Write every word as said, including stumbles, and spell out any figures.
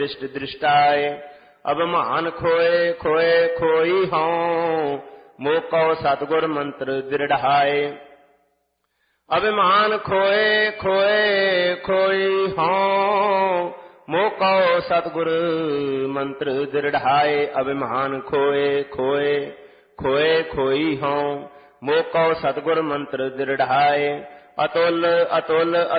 दृष्ट दृष्टाय। अभिमान खोए खोए खोई हों, मोको सतगुर मंत्र दृढ़ाए। अभिमान खोए खोए खोई हों, मोको सतगुर मंत्र दृढ़ाए। अभिमान खोए खोए खोए खोई हों, मोको सतगुर मंत्र दृढ़ाए। अतुल अतुल